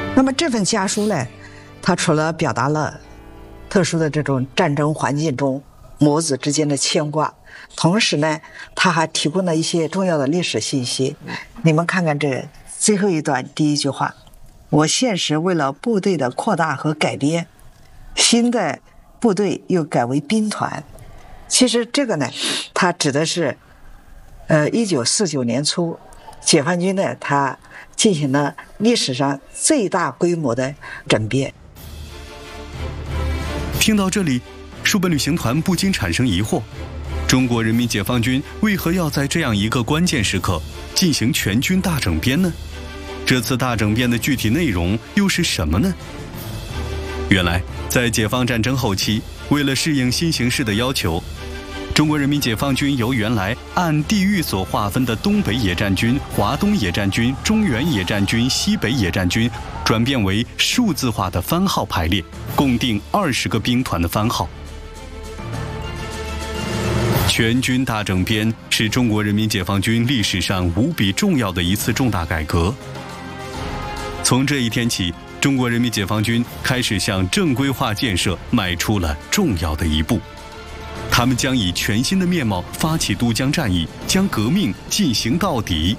那么这份家书呢，它除了表达了特殊的这种战争环境中母子之间的牵挂，同时呢，它还提供了一些重要的历史信息。你们看看这最后一段第一句话：我现时为了部队的扩大和改编，新的部队又改为兵团。其实这个呢，它指的是1949年初，解放军呢，它进行了历史上最大规模的整编。 听到这里，书本旅行团不禁产生疑惑：中国人民解放军为何要在这样一个关键时刻进行全军大整编呢？这次大整编的具体内容又是什么呢？原来，在解放战争后期，为了适应新形势的要求，中国人民解放军由原来按地域所划分的东北野战军、华东野战军、中原野战军、西北野战军，转变为数字化的番号排列，共定20个兵团的番号。全军大整编是中国人民解放军历史上无比重要的一次重大改革。从这一天起，中国人民解放军开始向正规化建设迈出了重要的一步。他们将以全新的面貌发起渡江战役，将革命进行到底。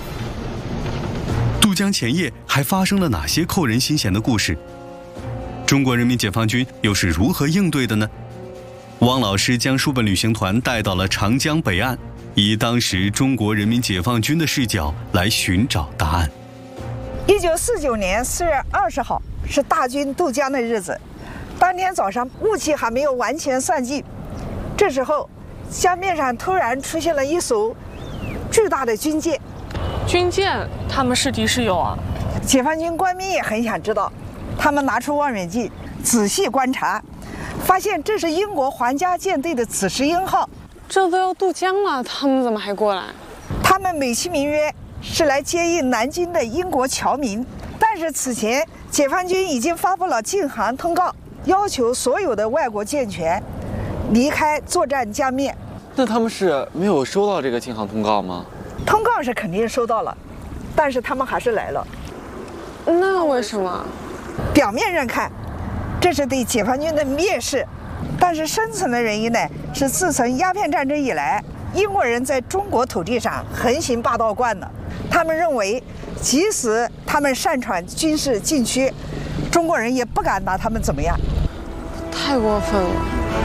渡江前夜还发生了哪些扣人心弦的故事？中国人民解放军又是如何应对的呢？汪老师将书本旅行团带到了长江北岸，以当时中国人民解放军的视角来寻找答案。 1949年4月20号是大军渡江的日子，当天早上雾气还没有完全散尽，这时候江面上突然出现了一艘巨大的军舰。 军舰，他们是敌是友啊？ 解放军官兵也很想知道，他们拿出望远镜仔细观察，发现这是英国皇家舰队的紫石英号。 这都要渡江了，他们怎么还过来？ 他们美其名曰是来接应南京的英国侨民，但是此前解放军已经发布了禁航通告，要求所有的外国舰船离开作战江面。 那他们是没有收到这个禁航通告吗？ 通告是肯定收到了，但是他们还是来了。 那为什么？ 表面上看，这是对解放军的蔑视，但是深层的原因呢，是自从鸦片战争以来，英国人在中国土地上横行霸道惯了。他们认为，即使他们擅闯军事禁区，中国人也不敢拿他们怎么样。 太过分了。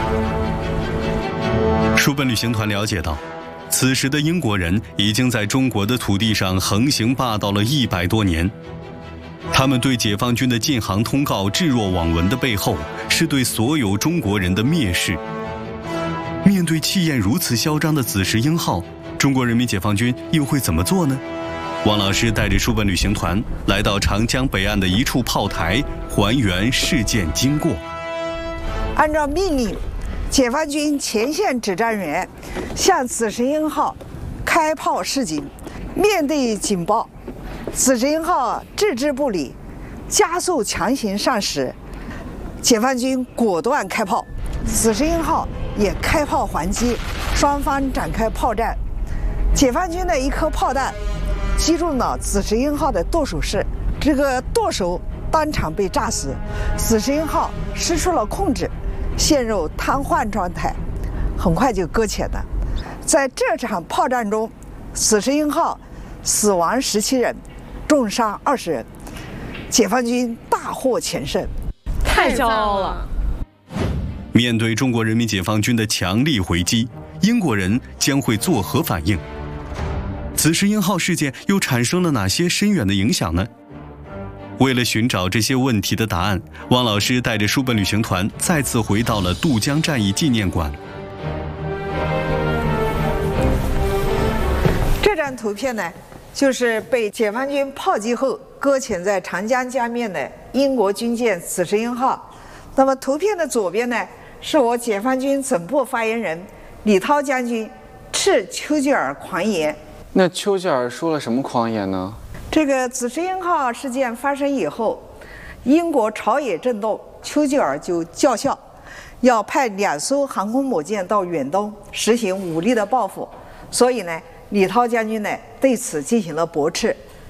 书本旅行团了解到，此时的英国人已经在中国的土地上横行霸道了100多年。他们对解放军的禁航通告置若罔闻的背后，是对所有中国人的蔑视。面对气焰如此嚣张的紫石英号，中国人民解放军又会怎么做呢？汪老师带着书本旅行团来到长江北岸的一处炮台，还原事件经过。 按照命令，解放军前线指战员向紫石英号开炮示警。面对警报，紫石英号置之不理，加速强行上驶。解放军果断开炮，紫石英号也开炮还击，双方展开炮战。解放军的一颗炮弹击中了紫石英号的舵手室，这个舵手当场被炸死，紫石英号失去了控制，陷入瘫痪状态，很快就搁浅了。在这场炮战中，紫石英号死亡17人，重伤20人，解放军大获全胜。 太骄傲了。 面对中国人民解放军的强力回击，英国人将会作何反应？紫石英号事件又产生了哪些深远的影响呢？为了寻找这些问题的答案，汪老师带着书本旅行团再次回到了渡江战役纪念馆。 这张图片呢，就是被解放军炮击后搁浅在长江江面的英国军舰紫石英号。那么图片的左边呢，是我解放军总部发言人李涛将军斥丘吉尔狂言。 那丘吉尔说了什么狂言呢？ 这个紫石英号事件发生以后，英国朝野震动，丘吉尔就叫嚣，要派2艘航空母舰到远东实行武力的报复。所以呢，李涛将军呢对此进行了驳斥。